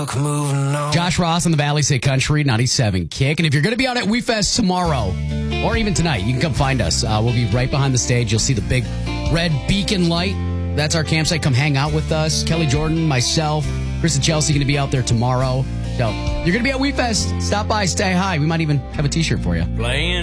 Josh Ross on the Valley Say Country 97 Kick. And if you're going to be out at WeFest tomorrow or even tonight, you can come find us. We'll be right behind the stage. You'll see the big red beacon light. That's our campsite. Come hang out with us. Kelly Jordan, myself, Chris and Chelsea going to be out there tomorrow. So you're going to be at WeFest. Stop by, stay high. We might even have a t-shirt for you. Playing